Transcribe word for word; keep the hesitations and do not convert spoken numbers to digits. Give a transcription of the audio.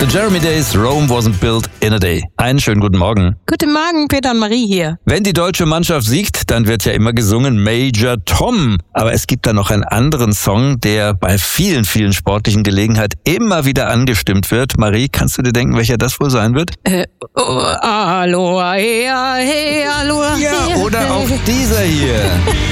The Jeremy Days, Rome wasn't built in a day. Einen schönen guten Morgen. Guten Morgen, Peter und Marie hier. Wenn die deutsche Mannschaft siegt, dann wird ja immer gesungen Major Tom. Aber es gibt da noch einen anderen Song, der bei vielen, vielen sportlichen Gelegenheiten immer wieder angestimmt wird. Marie, kannst du dir denken, welcher das wohl sein wird? Äh, oh, Aloha, hey, hey, Aloha. Ja, oder auch dieser hier.